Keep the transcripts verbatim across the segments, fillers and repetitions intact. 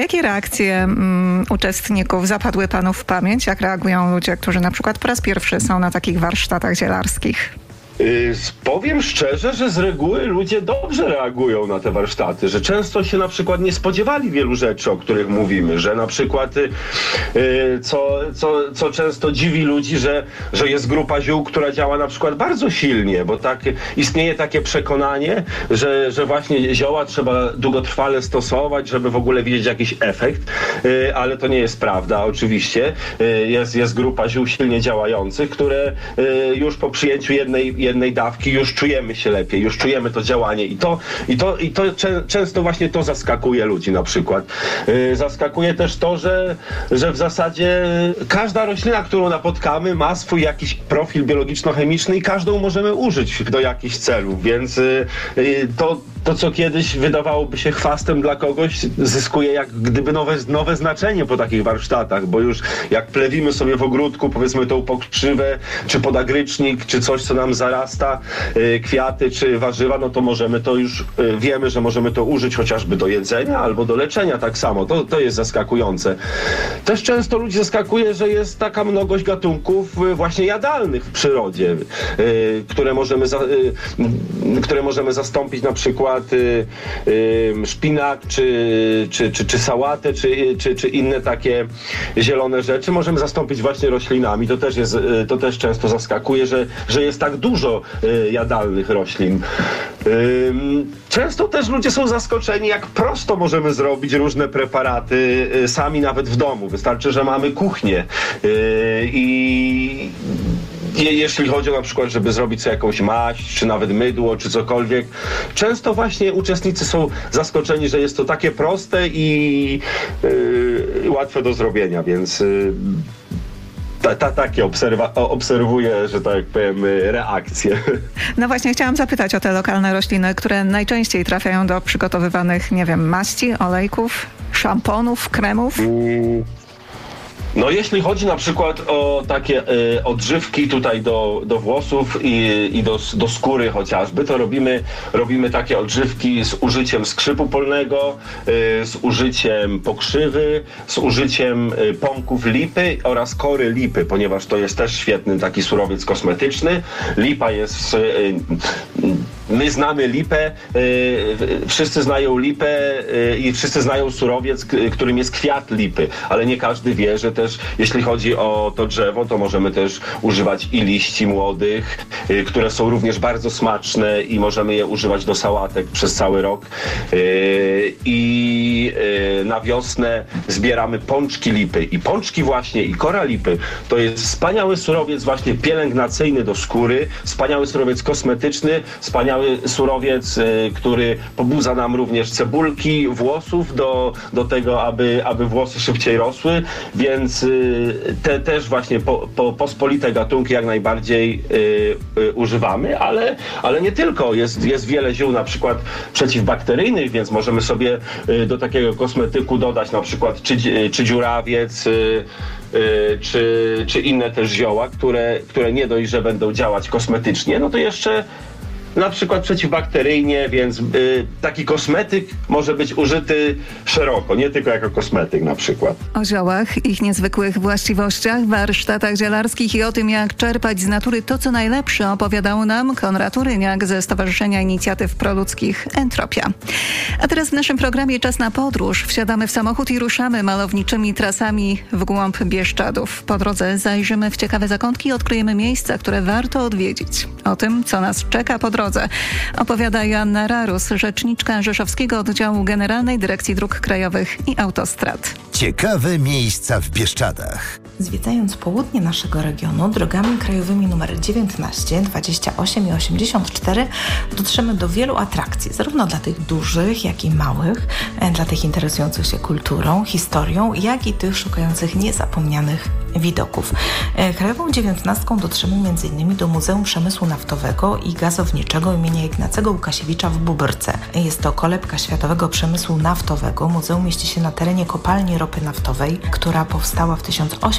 jakie reakcje um, uczestników zapadły panu w pamięć? Jak reagują ludzie, którzy na przykład po raz pierwszy są na takich warsztatach zielarskich? Yy, powiem szczerze, że z reguły ludzie dobrze reagują na te warsztaty, że często się na przykład nie spodziewali wielu rzeczy, o których mówimy, że na przykład yy, co, co, co często dziwi ludzi, że, że jest grupa ziół, która działa na przykład bardzo silnie, bo tak istnieje takie przekonanie, że, że właśnie zioła trzeba długotrwale stosować, żeby w ogóle widzieć jakiś efekt, yy, ale to nie jest prawda oczywiście. Yy, jest, jest grupa ziół silnie działających, które yy, już po przyjęciu jednej jednej dawki już czujemy się lepiej, już czujemy to działanie i to, i to, i to czę, często właśnie to zaskakuje ludzi na przykład. Yy, zaskakuje też to, że, że w zasadzie każda roślina, którą napotkamy, ma swój jakiś profil biologiczno-chemiczny i każdą możemy użyć do jakichś celów, więc yy, to, to, co kiedyś wydawałoby się chwastem dla kogoś, zyskuje jak gdyby nowe, nowe znaczenie po takich warsztatach, bo już jak plewimy sobie w ogródku, powiedzmy tą pokrzywę, czy podagrycznik, czy coś, co nam zarasta, y, kwiaty, czy warzywa, no to możemy to już, y, wiemy, że możemy to użyć chociażby do jedzenia albo do leczenia tak samo. To, to jest zaskakujące. Też często ludzi zaskakuje, że jest taka mnogość gatunków y, właśnie jadalnych w przyrodzie, y, które możemy za, y, y, które możemy zastąpić na przykład Y, y, szpinak, czy, czy, czy, czy sałatę, czy, czy, czy inne takie zielone rzeczy możemy zastąpić właśnie roślinami. To też, jest, y, to też często zaskakuje, że, że jest tak dużo y, jadalnych roślin. Y, często też ludzie są zaskoczeni, jak prosto możemy zrobić różne preparaty y, sami nawet w domu. Wystarczy, że mamy kuchnię y, i jeśli chodzi o na przykład, żeby zrobić sobie jakąś maść, czy nawet mydło, czy cokolwiek, często właśnie uczestnicy są zaskoczeni, że jest to takie proste i yy, łatwe do zrobienia, więc yy, ta, ta, takie obserwa- obserwuję, że tak powiem, reakcje. No właśnie, chciałam zapytać o te lokalne rośliny, które najczęściej trafiają do przygotowywanych, nie wiem, maści, olejków, szamponów, kremów. Mm. No jeśli chodzi na przykład o takie y, odżywki tutaj do, do włosów i, i do, do skóry chociażby, to robimy, robimy takie odżywki z użyciem skrzypu polnego, y, z użyciem pokrzywy, z użyciem y, pąków lipy oraz kory lipy, ponieważ to jest też świetny taki surowiec kosmetyczny. Lipa jest... Y, y, My znamy lipę, y, wszyscy znają lipę y, i wszyscy znają surowiec, k- którym jest kwiat lipy, ale nie każdy wie, że też jeśli chodzi o to drzewo, to możemy też używać i liści młodych, y, które są również bardzo smaczne i możemy je używać do sałatek przez cały rok. Y, I y, na wiosnę zbieramy pączki lipy i pączki właśnie i kora lipy to jest wspaniały surowiec właśnie pielęgnacyjny do skóry, wspaniały surowiec kosmetyczny, wspaniały surowiec, y, który pobudza nam również cebulki włosów do, do tego, aby, aby włosy szybciej rosły, więc y, te też właśnie po, po, pospolite gatunki jak najbardziej y, y, używamy, ale, ale nie tylko. Jest, jest wiele ziół na przykład przeciwbakteryjnych, więc możemy sobie y, do takiego kosmetyku dodać na przykład czy, czy dziurawiec, y, y, czy, czy inne też zioła, które, które nie dość, że będą działać kosmetycznie, no to jeszcze na przykład przeciwbakteryjnie, więc y, taki kosmetyk może być użyty szeroko, nie tylko jako kosmetyk na przykład. O ziołach, ich niezwykłych właściwościach, warsztatach zielarskich i o tym, jak czerpać z natury to, co najlepsze, opowiadał nam Konrad Uryniak ze Stowarzyszenia Inicjatyw Proludzkich Entropia. A teraz w naszym programie Czas na podróż. Wsiadamy w samochód i ruszamy malowniczymi trasami w głąb Bieszczadów. Po drodze zajrzymy w ciekawe zakątki i odkryjemy miejsca, które warto odwiedzić. O tym, co nas czeka po drodze, opowiada Joanna Rarus, rzeczniczka Rzeszowskiego Oddziału Generalnej Dyrekcji Dróg Krajowych i Autostrad. Ciekawe miejsca w Bieszczadach. Zwiedzając południe naszego regionu drogami krajowymi nr dziewiętnaście, dwadzieścia osiem i osiemdziesiąt cztery dotrzemy do wielu atrakcji, zarówno dla tych dużych, jak i małych, dla tych interesujących się kulturą, historią, jak i tych szukających niezapomnianych widoków. Krajową dziewiętnastką dotrzemy m.in. do Muzeum Przemysłu Naftowego i Gazowniczego imienia Ignacego Łukasiewicza w Bóbrce. Jest to kolebka światowego przemysłu naftowego. Muzeum mieści się na terenie kopalni ropy naftowej, która powstała w tysiąc osiemset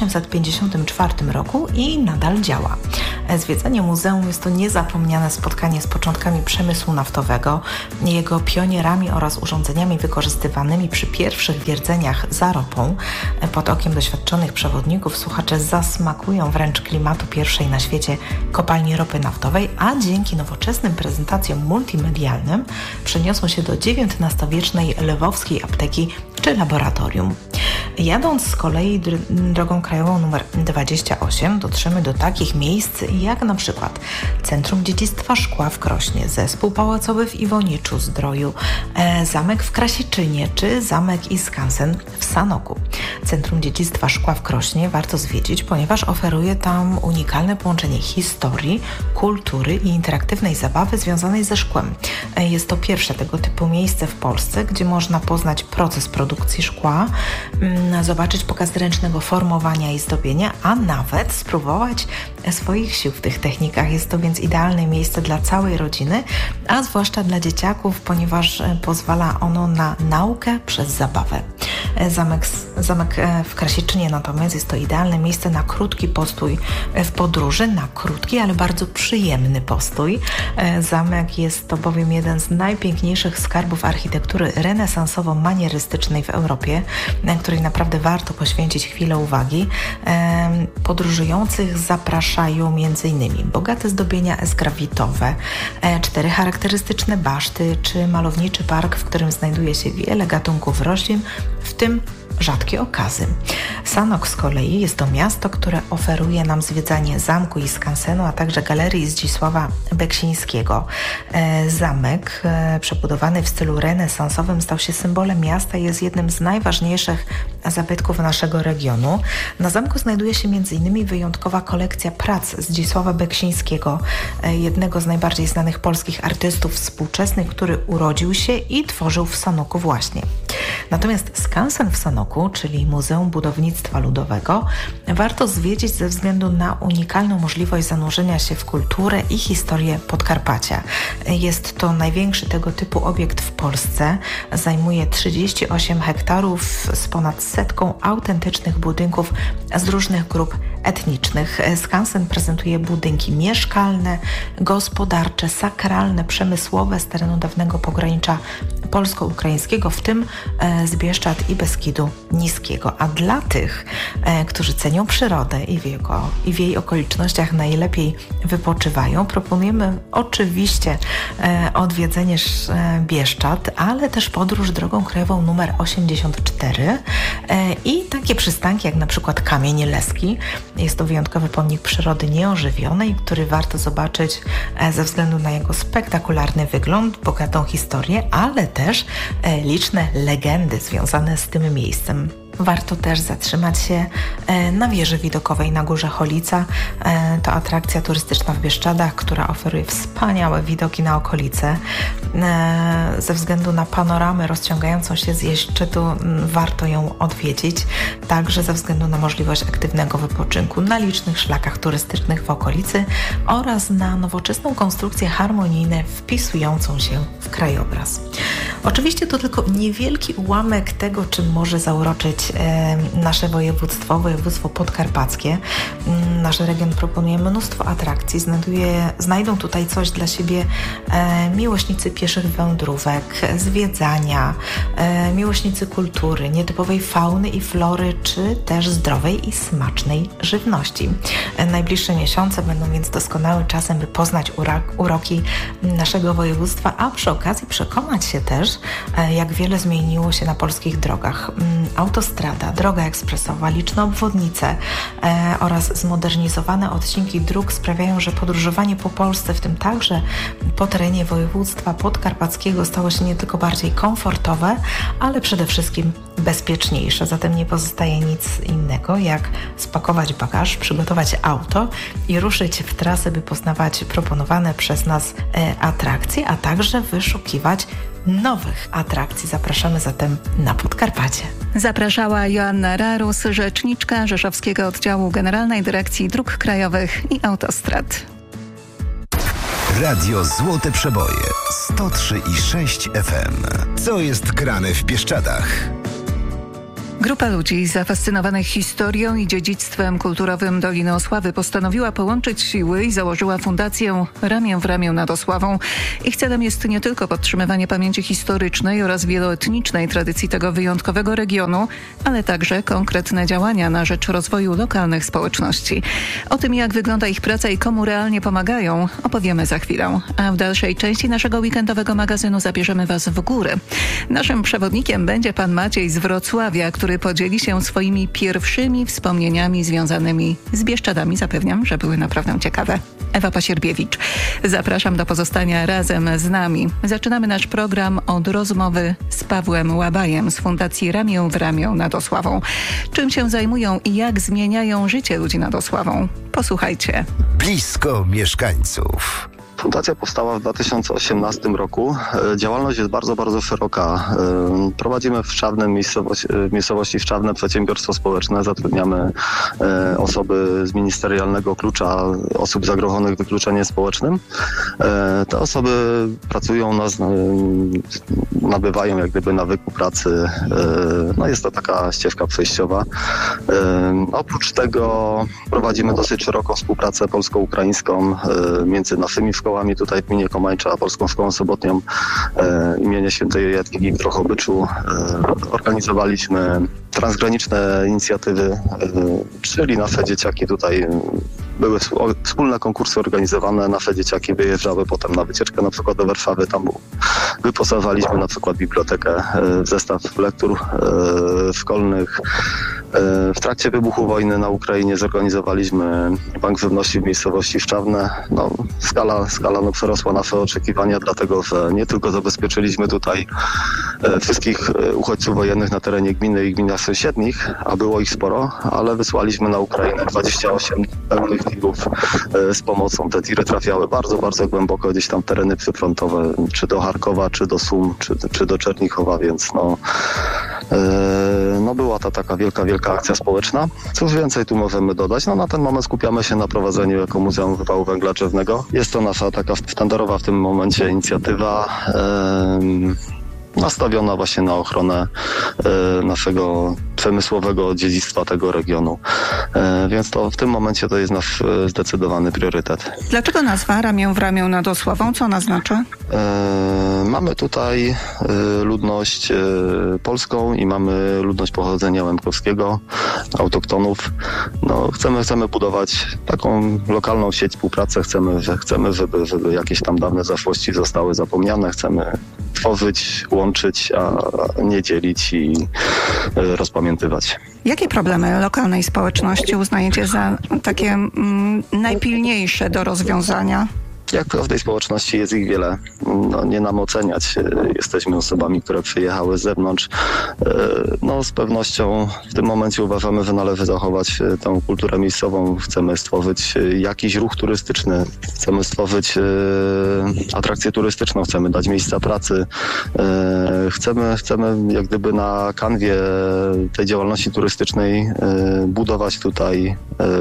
osiemset pięćdziesiątym czwartym roku i nadal działa. Zwiedzanie muzeum jest to niezapomniane spotkanie z początkami przemysłu naftowego, jego pionierami oraz urządzeniami wykorzystywanymi przy pierwszych wierceniach za ropą. Pod okiem doświadczonych przewodników słuchacze zasmakują wręcz klimatu pierwszej na świecie kopalni ropy naftowej, a dzięki nowoczesnym prezentacjom multimedialnym przeniosą się do dziewiętnastowiecznej lwowskiej apteki czy laboratorium. Jadąc z kolei drogą krajową nr dwadzieścia osiem dotrzemy do takich miejsc jak na przykład Centrum Dziedzictwa Szkła w Krośnie, Zespół Pałacowy w Iwoniczu-Zdroju, e, Zamek w Krasiczynie czy Zamek i Skansen w Sanoku. Centrum Dziedzictwa Szkła w Krośnie warto zwiedzić, ponieważ oferuje tam unikalne połączenie historii, kultury i interaktywnej zabawy związanej ze szkłem. E, jest to pierwsze tego typu miejsce w Polsce, gdzie można poznać proces produkcji szkła, m, zobaczyć pokaz ręcznego formowania i zdobienia, a nawet spróbować swoich sił w tych technikach. Jest to więc idealne miejsce dla całej rodziny, a zwłaszcza dla dzieciaków, ponieważ pozwala ono na naukę przez zabawę. Zamek, zamek w Krasiczynie natomiast jest to idealne miejsce na krótki postój w podróży, na krótki, ale bardzo przyjemny postój. Zamek jest to bowiem jeden z najpiękniejszych skarbów architektury renesansowo-manierystycznej w Europie, na której naprawdę warto poświęcić chwilę uwagi. Podróżujących zapraszają między innymi bogate zdobienia esgrawitowe, cztery charakterystyczne baszty czy malowniczy park, w którym znajduje się wiele gatunków roślin, w tym rzadkie okazy. Sanok z kolei jest to miasto, które oferuje nam zwiedzanie zamku i skansenu, a także galerii Zdzisława Beksińskiego. Zamek, przebudowany w stylu renesansowym, stał się symbolem miasta i jest jednym z najważniejszych zabytków naszego regionu. Na zamku znajduje się między innymi wyjątkowa kolekcja prac Zdzisława Beksińskiego, jednego z najbardziej znanych polskich artystów współczesnych, który urodził się i tworzył w Sanoku właśnie. Natomiast skansen w Sanoku, czyli Muzeum Budownictwa Ludowego, warto zwiedzić ze względu na unikalną możliwość zanurzenia się w kulturę i historię Podkarpacia. Jest to największy tego typu obiekt w Polsce. Zajmuje trzydzieści osiem hektarów z ponad setką autentycznych budynków z różnych grup etnicznych. Skansen prezentuje budynki mieszkalne, gospodarcze, sakralne, przemysłowe z terenu dawnego pogranicza polsko-ukraińskiego, w tym z Bieszczad i Beskidu Niskiego. A dla tych, którzy cenią przyrodę i w jej, i w jej okolicznościach najlepiej wypoczywają, proponujemy oczywiście odwiedzenie Bieszczad, ale też podróż drogą krajową numer osiemdziesiąt cztery i takie przystanki jak na przykład Kamień Leski. Jest to wyjątkowy pomnik przyrody nieożywionej, który warto zobaczyć ze względu na jego spektakularny wygląd, bogatą historię, ale też liczne legendy związane z tym miejscem. Warto też zatrzymać się na wieży widokowej na Górze Cholica. To atrakcja turystyczna w Bieszczadach, która oferuje wspaniałe widoki na okolice. Ze względu na panoramę rozciągającą się z jej szczytu warto ją odwiedzić. Także ze względu na możliwość aktywnego wypoczynku na licznych szlakach turystycznych w okolicy oraz na nowoczesną konstrukcję harmonijną wpisującą się w krajobraz. Oczywiście to tylko niewielki ułamek tego, czym może zauroczyć nasze województwo, województwo podkarpackie. Nasz region proponuje mnóstwo atrakcji. Znajduje, znajdą tutaj coś dla siebie e, miłośnicy pieszych wędrówek, zwiedzania, e, miłośnicy kultury, nietypowej fauny i flory, czy też zdrowej i smacznej żywności. E, najbliższe miesiące będą więc doskonałym czasem, by poznać ura, uroki naszego województwa, a przy okazji przekonać się też, e, jak wiele zmieniło się na polskich drogach. Autostrada, droga ekspresowa, liczne obwodnice e, oraz zmodernizowane odcinki dróg sprawiają, że podróżowanie po Polsce, w tym także po terenie województwa podkarpackiego, stało się nie tylko bardziej komfortowe, ale przede wszystkim bezpieczniejsze. Zatem nie pozostaje nic innego, jak spakować bagaż, przygotować auto i ruszyć w trasę, by poznawać proponowane przez nas e, atrakcje, a także wyszukiwać nowych atrakcji. Zapraszamy zatem na Podkarpacie. Zapraszała Joanna Rarus, rzeczniczka Rzeszowskiego Oddziału Generalnej Dyrekcji Dróg Krajowych i Autostrad. Radio Złote Przeboje sto trzy i sześć F M. Co jest grane w Bieszczadach? Grupa ludzi zafascynowanych historią i dziedzictwem kulturowym Doliny Osławy postanowiła połączyć siły i założyła fundację Ramię w ramię nad Osławą. Ich celem jest nie tylko podtrzymywanie pamięci historycznej oraz wieloetnicznej tradycji tego wyjątkowego regionu, ale także konkretne działania na rzecz rozwoju lokalnych społeczności. O tym, jak wygląda ich praca i komu realnie pomagają, opowiemy za chwilę. A w dalszej części naszego weekendowego magazynu zabierzemy Was w góry. Naszym przewodnikiem będzie pan Maciej z Wrocławia, który podzieli się swoimi pierwszymi wspomnieniami związanymi z Bieszczadami. Zapewniam, że były naprawdę ciekawe. Ewa Pasierbiewicz. Zapraszam do pozostania razem z nami. Zaczynamy nasz program od rozmowy z Pawłem Łabajem z Fundacji Ramię w ramię nad Osławą. Czym się zajmują i jak zmieniają życie ludzi nad Osławą? Posłuchajcie. Blisko mieszkańców. Fundacja powstała w dwa tysiące osiemnastym roku. Działalność jest bardzo, bardzo szeroka. Prowadzimy w Szczawnem, miejscowości, miejscowości Szczawne przedsiębiorstwo społeczne. Zatrudniamy osoby z ministerialnego klucza, osób zagrożonych wykluczeniem społecznym. Te osoby pracują, nas, nabywają jak gdyby nawyku pracy. No jest to taka ścieżka przejściowa. Oprócz tego prowadzimy dosyć szeroką współpracę polsko-ukraińską między naszymi szkołami tutaj w gminie Komańcza, a Polską Szkołą Sobotnią e, imienia Świętej Jadwigi w Drohobyczu. E, organizowaliśmy transgraniczne inicjatywy, e, czyli nasze dzieciaki tutaj były wspólne konkursy organizowane, nasze dzieciaki wyjeżdżały potem na wycieczkę na przykład do Warszawy, tam wyposażaliśmy na przykład bibliotekę w zestaw lektur szkolnych. W trakcie wybuchu wojny na Ukrainie zorganizowaliśmy Bank Żywności w miejscowości Szczawne. No, skala skala no, przerosła nasze oczekiwania, dlatego że nie tylko zabezpieczyliśmy tutaj wszystkich uchodźców wojennych na terenie gminy i gminach sąsiednich, a było ich sporo, ale wysłaliśmy na Ukrainę dwadzieścia osiem pełnych tirów z pomocą. Te tiry trafiały bardzo, bardzo głęboko, gdzieś tam tereny przyfrontowe, czy do Charkowa, czy do Sum, czy, czy do Czernichowa, więc no, no była to taka wielka, wielka akcja społeczna. Cóż więcej tu możemy dodać? No na ten moment skupiamy się na prowadzeniu jako Muzeum Wypału Węgla Drzewnego. Jest to nasza taka sztandarowa w tym momencie inicjatywa. Yy, nastawiona właśnie na ochronę e, naszego przemysłowego dziedzictwa tego regionu. E, więc to w tym momencie to jest nasz e, zdecydowany priorytet. Dlaczego nazwa Ramię w ramię nad Osławą? Co ona znaczy? E, mamy tutaj e, ludność e, polską i mamy ludność pochodzenia łemkowskiego, autoktonów. No, chcemy, chcemy budować taką lokalną sieć współpracy. Chcemy, że, chcemy żeby, żeby jakieś tam dawne zaszłości zostały zapomniane. Chcemy tworzyć, łączyć, a nie dzielić i rozpamiętywać. Jakie problemy lokalnej społeczności uznajecie za takie mm, najpilniejsze do rozwiązania? Jak w każdej społeczności jest ich wiele. No, nie nam oceniać. Jesteśmy osobami, które przyjechały z zewnątrz. No, z pewnością w tym momencie uważamy, że należy zachować tę kulturę miejscową. Chcemy stworzyć jakiś ruch turystyczny. Chcemy stworzyć atrakcję turystyczną. Chcemy dać miejsca pracy. Chcemy, chcemy jak gdyby na kanwie tej działalności turystycznej budować tutaj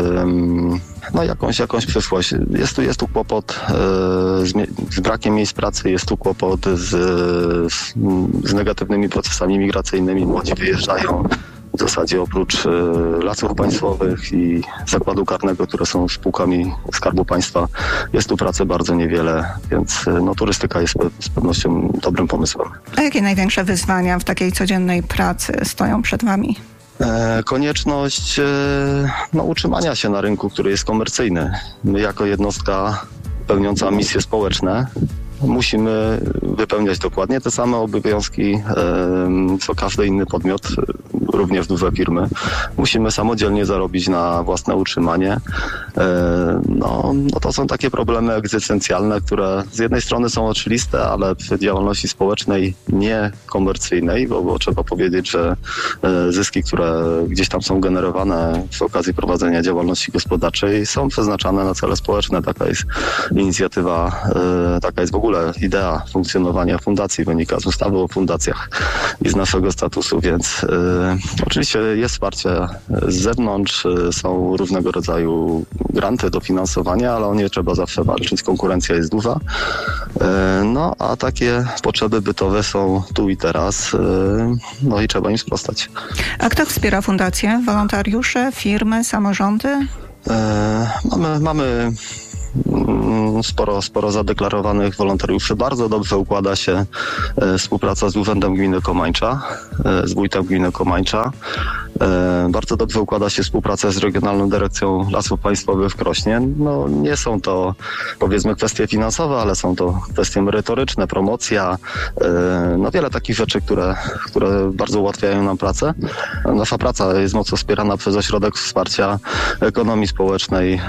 no, jakąś, jakąś przyszłość. Jest tu, jest tu kłopot z, z brakiem miejsc pracy, jest tu kłopot z, z, z negatywnymi procesami migracyjnymi. Młodzi wyjeżdżają w zasadzie oprócz lasów państwowych i zakładu karnego, które są spółkami Skarbu Państwa. Jest tu pracy bardzo niewiele, więc no, turystyka jest z pewnością dobrym pomysłem. A jakie największe wyzwania w takiej codziennej pracy stoją przed wami? Konieczność no, utrzymania się na rynku, który jest komercyjny. My jako jednostka pełniąca misje społeczne musimy wypełniać dokładnie te same obowiązki, co każdy inny podmiot, również duże firmy. Musimy samodzielnie zarobić na własne utrzymanie. No, no to są takie problemy egzystencjalne, które z jednej strony są oczywiste, ale przy działalności społecznej niekomercyjnej, bo, bo trzeba powiedzieć, że zyski, które gdzieś tam są generowane przy okazji prowadzenia działalności gospodarczej, są przeznaczane na cele społeczne. Taka jest inicjatywa, taka jest w ogóle idea funkcjonowania fundacji, wynika z ustawy o fundacjach i z naszego statusu, więc Oczywiście jest wsparcie z zewnątrz, są różnego rodzaju granty, dofinansowania, ale o nie trzeba zawsze walczyć. Konkurencja jest duża. No a takie potrzeby bytowe są tu i teraz, no i trzeba im sprostać. A kto wspiera fundację? Wolontariusze, firmy, samorządy? Mamy, mamy sporo, sporo zadeklarowanych wolontariuszy. Bardzo dobrze układa się e, współpraca z Urzędem Gminy Komańcza, e, z wójtem Gminy Komańcza. E, bardzo dobrze układa się współpraca z Regionalną Dyrekcją Lasów Państwowych w Krośnie. No, nie są to, powiedzmy, kwestie finansowe, ale są to kwestie merytoryczne, promocja, e, no wiele takich rzeczy, które, które bardzo ułatwiają nam pracę. Nasza praca jest mocno wspierana przez Ośrodek Wsparcia Ekonomii Społecznej e,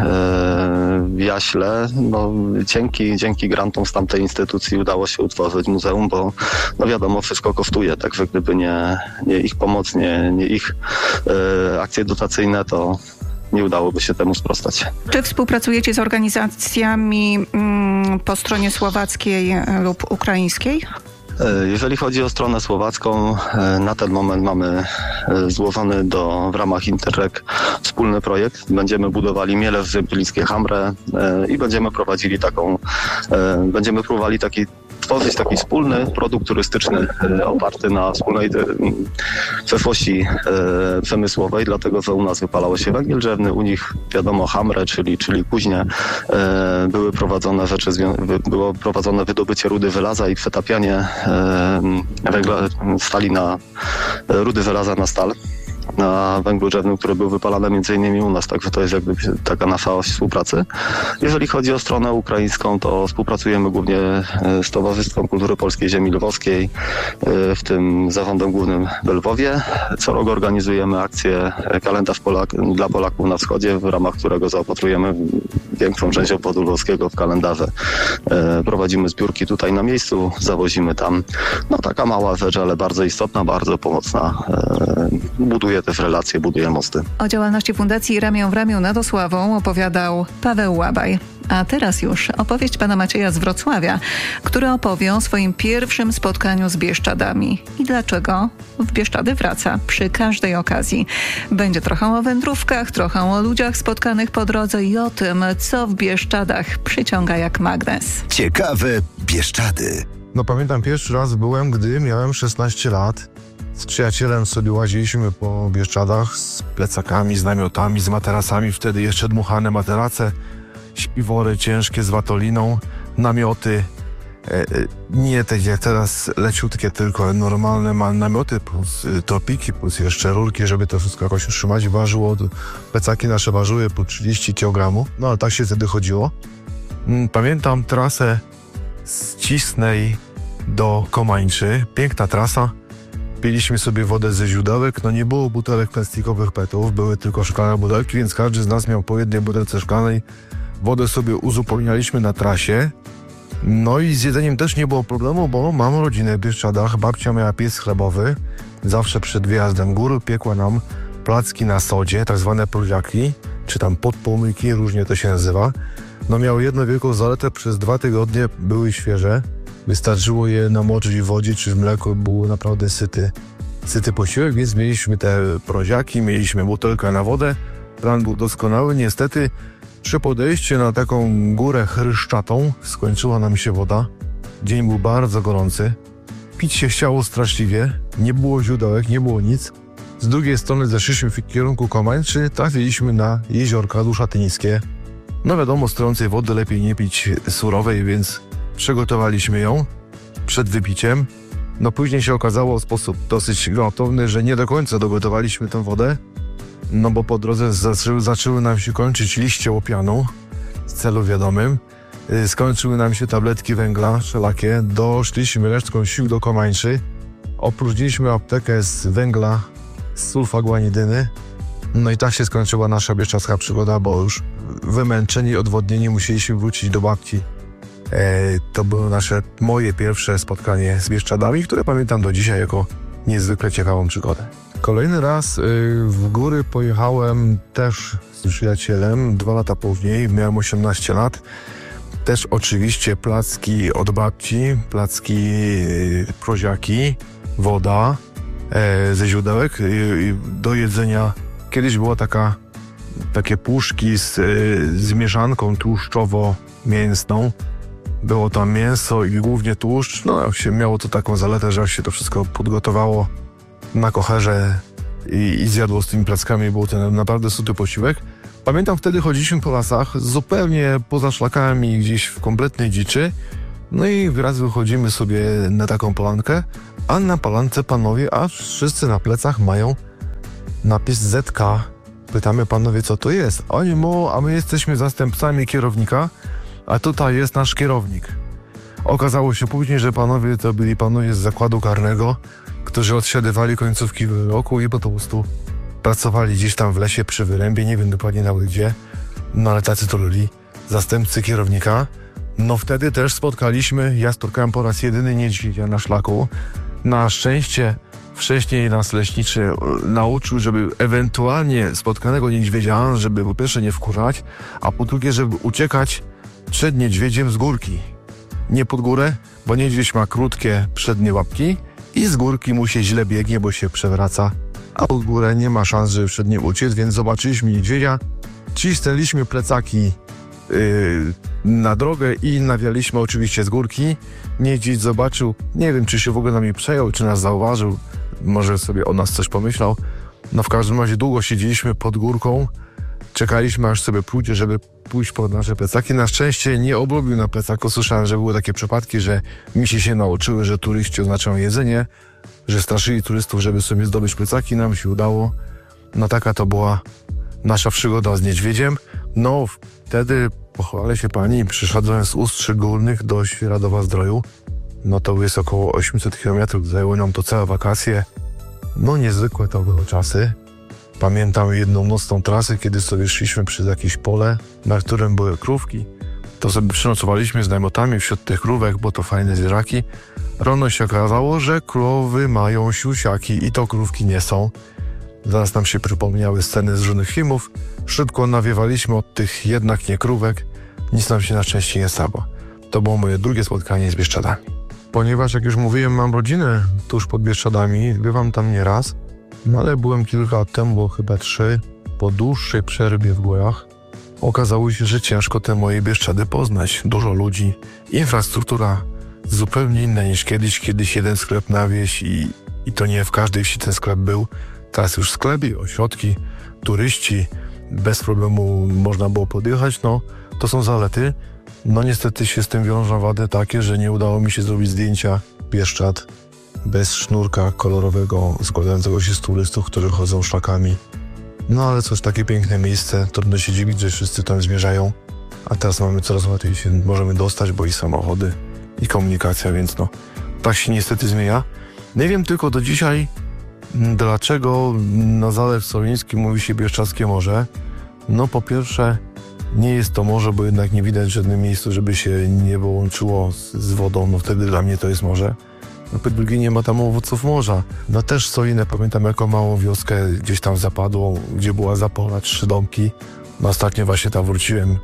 w Jaśle. No, dzięki, dzięki grantom z tamtej instytucji udało się utworzyć muzeum, bo no wiadomo, wszystko kosztuje, także gdyby nie, nie ich pomoc, nie, nie ich e, akcje dotacyjne, to nie udałoby się temu sprostać. Czy współpracujecie z organizacjami mm, po stronie słowackiej lub ukraińskiej? Jeżeli chodzi o stronę słowacką, na ten moment mamy złożony do, w ramach Interreg wspólny projekt. Będziemy budowali Mielew Zempilickie-Hamrę i będziemy prowadzili taką, będziemy próbowali taki tworzyć taki wspólny produkt turystyczny oparty na wspólnej przeszłości przemysłowej, dlatego że u nas wypalało się węgiel drzewny, u nich wiadomo Hamrę, czyli, czyli kuźnie, były prowadzone rzeczy, było prowadzone wydobycie rudy żelaza i przetapianie węgla, stali na rudy żelaza na stal, na węglu drzewnym, który był wypalany między innymi u nas, także to jest jakby taka nasza oś współpracy. Jeżeli chodzi o stronę ukraińską, to współpracujemy głównie z Towarzystwem Kultury Polskiej Ziemi Lwowskiej, w tym Zarządem Głównym w Lwowie. Co rok organizujemy akcję Kalendarz Polak dla Polaków na Wschodzie, w ramach którego zaopatrujemy większą część obwodu lwowskiego w kalendarze. Prowadzimy zbiórki tutaj na miejscu, zawozimy tam. No taka mała rzecz, ale bardzo istotna, bardzo pomocna. Buduje też relacje, buduje mosty. O działalności Fundacji Ramię w ramię nad Osławą opowiadał Paweł Łabaj. A teraz już opowieść pana Macieja z Wrocławia, który opowie o swoim pierwszym spotkaniu z Bieszczadami i dlaczego w Bieszczady wraca przy każdej okazji. Będzie trochę o wędrówkach, trochę o ludziach spotkanych po drodze i o tym, co w Bieszczadach przyciąga jak magnes. Ciekawe Bieszczady. No pamiętam, pierwszy raz byłem, gdy miałem szesnaście lat. Z przyjacielem sobie łaziliśmy po Bieszczadach z plecakami, z namiotami, z materacami. Wtedy jeszcze dmuchane materace, śpiwory ciężkie z watoliną, namioty. E, nie te jak teraz leciutkie, tylko normalne ma namioty, plus y, topiki, plus jeszcze rurki, żeby to wszystko jakoś utrzymać. Ważyło, plecaki nasze ważyły po trzydzieści kilogramów. No ale tak się wtedy chodziło. Pamiętam trasę z Cisnej do Komańczy. Piękna trasa. Piliśmy sobie wodę ze źródełek, no nie było butelek plastikowych petów, były tylko szklane butelki, więc każdy z nas miał po jednej butelce szklanej. Wodę sobie uzupełnialiśmy na trasie. No i z jedzeniem też nie było problemu, bo mam rodzinę w Bieszczadach, babcia miała piec chlebowy. Zawsze przed wyjazdem gór piekła nam placki na sodzie, tak zwane pluziaki, czy tam podpłomyki, różnie to się nazywa. No miały jedną wielką zaletę, przez dwa tygodnie były świeże. Wystarczyło je namoczyć w wodzie czy w mleku, było naprawdę syty, syty posiłek, więc mieliśmy te proziaki, mieliśmy butelkę na wodę. Plan był doskonały. Niestety przy podejściu na taką górę chryszczatą skończyła nam się woda. Dzień był bardzo gorący. Pić się chciało straszliwie. Nie było źródełek, nie było nic. Z drugiej strony zeszliśmy w kierunku Komańczy, trafiliśmy na jeziorka Duszatyńskie. No wiadomo, z trącej wody lepiej nie pić surowej, więc przygotowaliśmy ją przed wypiciem. No później się okazało w sposób dosyć gwałtowny, że nie do końca dogotowaliśmy tę wodę, no bo po drodze zaczęły, zaczęły nam się kończyć liście łopianu z celu wiadomym. Skończyły nam się tabletki węgla wszelakie. Doszliśmy resztką sił do Komańczy. Opróżniliśmy aptekę z węgla, z sulfaguanidyny. No i tak się skończyła nasza bieszczadzka przygoda, bo już wymęczeni i odwodnieni musieliśmy wrócić do babci. E, to było nasze, moje pierwsze spotkanie z Bieszczadami, które pamiętam do dzisiaj jako niezwykle ciekawą przygodę. Kolejny raz y, w góry pojechałem też z przyjacielem, dwa lata później, miałem osiemnaście lat. Też oczywiście placki od babci, placki, y, proziaki, woda. e, ze źródełek e, do jedzenia. Kiedyś była taka, takie puszki z, e, z mieszanką tłuszczowo-mięsną. Było tam mięso i głównie tłuszcz. No, się miało to taką zaletę, że jak się to wszystko podgotowało na kocherze i, i zjadło z tymi plackami, był to naprawdę suty posiłek. Pamiętam, wtedy chodziliśmy po lasach, zupełnie poza szlakami, gdzieś w kompletnej dziczy. No i raz wychodzimy sobie na taką polankę, a na polance panowie, a wszyscy na plecach mają napis Z K. Pytamy panowie, co to jest. Oni mówią, a my jesteśmy zastępcami kierownika, a tutaj jest nasz kierownik. Okazało się później, że panowie to byli panowie z zakładu karnego, którzy odsiadywali końcówki wyroku i po prostu pracowali gdzieś tam w lesie przy wyrębie, nie wiem dokładnie nawet gdzie, no ale tacy to byli zastępcy kierownika. No wtedy też spotkaliśmy, ja spotkałem po raz jedyny niedźwiedzia na szlaku. Na szczęście wcześniej nas leśniczy nauczył, żeby ewentualnie spotkanego niedźwiedzia, żeby po pierwsze nie wkurzać, a po drugie, żeby uciekać przed niedźwiedziem z górki. Nie pod górę, bo niedźwiedź ma krótkie przednie łapki i z górki mu się źle biegnie, bo się przewraca, a pod górę nie ma szans, żeby przed nim uciec, więc zobaczyliśmy niedźwiedzia, cisnęliśmy plecaki yy, na drogę i nawialiśmy oczywiście z górki. Niedźwiedź zobaczył, nie wiem, czy się w ogóle nami przejął, czy nas zauważył, może sobie o nas coś pomyślał. No w każdym razie długo siedzieliśmy pod górką, czekaliśmy aż sobie pójdzie, żeby pójść pod nasze plecaki. Na szczęście nie obrobił na plecaku. Słyszałem, że były takie przypadki, że misi się nauczyły, że turyści oznaczają jedzenie, że straszyli turystów, żeby sobie zdobyć plecaki. Nam się udało. No taka to była nasza przygoda z niedźwiedziem. No wtedy, pochwalę się pani, przyszedłem z Ustrzy Górnych do Świeradowa-Zdroju. No to jest około osiemset kilometrów. Zajęło nam to całe wakacje. No niezwykłe to były czasy. Pamiętam jedną nocną trasę, kiedy sobie szliśmy przez jakieś pole, na którym były krówki. To sobie przynocowaliśmy z najmotami wśród tych krówek, bo to fajne zwierzaki. Rano się okazało, że krowy mają siusiaki i to krówki nie są. Zaraz nam się przypomniały sceny z różnych filmów. Szybko nawiewaliśmy od tych jednak nie krówek. Nic nam się na szczęście nie stało. To było moje drugie spotkanie z Bieszczadami. Ponieważ, jak już mówiłem, mam rodzinę tuż pod Bieszczadami, bywam tam nieraz. No ale byłem kilka lat temu, bo chyba trzy, po dłuższej przerwie w górach. Okazało się, że ciężko te moje Bieszczady poznać. Dużo ludzi, infrastruktura zupełnie inna niż kiedyś. Kiedyś jeden sklep na wieś i, i to nie w każdej wsi ten sklep był. Teraz już sklepy, ośrodki, turyści, bez problemu można było podjechać. No, to są zalety. No niestety się z tym wiążą wady takie, że nie udało mi się zrobić zdjęcia Bieszczad bez sznurka kolorowego składającego się z turystów, którzy chodzą szlakami. No ale coś, takie piękne miejsce, trudno się dziwić, że wszyscy tam zmierzają, a teraz mamy coraz łatwiej się możemy dostać, bo i samochody, i komunikacja, więc no, tak się niestety zmienia. Nie wiem tylko do dzisiaj, dlaczego na Zalew Soliński mówi się Bieszczadzkie Morze. No po pierwsze, nie jest to morze, bo jednak nie widać w żadnym miejscu, żeby się nie połączyło z, z wodą, no wtedy dla mnie to jest morze. No po drugie, nie ma tam owoców morza. No też Solinę pamiętam jako małą wioskę gdzieś tam zapadłą, gdzie była zapora, trzy domki. No ostatnio właśnie tam wróciłem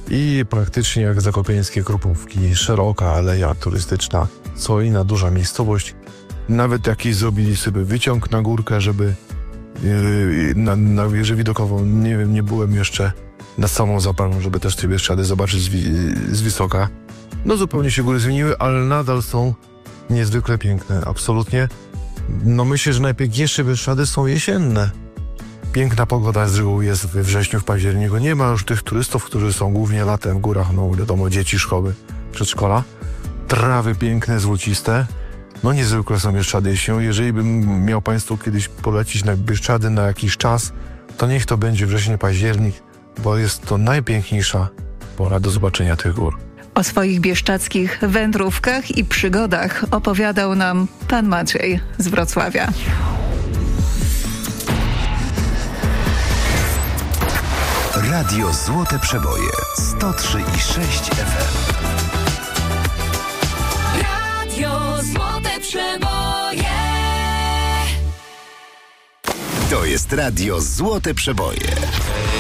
i praktycznie jak zakopieńskie Krupówki, szeroka aleja turystyczna, Solina, duża miejscowość. Nawet jakiś zrobili sobie wyciąg na górkę, żeby yy, na, na wieżę widokową, nie wiem, nie byłem jeszcze nad samą zaporą, żeby też te Bieszczady zobaczyć z, z wysoka. No zupełnie się góry zmieniły, ale nadal są niezwykle piękne, absolutnie. No myślę, że najpiękniejsze Bieszczady są jesienne. Piękna pogoda z reguły jest we wrześniu, w październiku. Nie ma już tych turystów, którzy są głównie latem w górach, no wiadomo, dzieci, szkoły, przedszkola. Trawy piękne, złociste. No niezwykle są Bieszczady jesienią. Jeżeli bym miał Państwu kiedyś polecić na Bieszczady na jakiś czas, to niech to będzie wrzesień, październik, bo jest to najpiękniejsza pora do zobaczenia tych gór. O swoich bieszczadzkich wędrówkach i przygodach opowiadał nam pan Maciej z Wrocławia. Radio Złote Przeboje sto trzy i sześć F M. Radio Złote Przeboje. To jest Radio Złote Przeboje.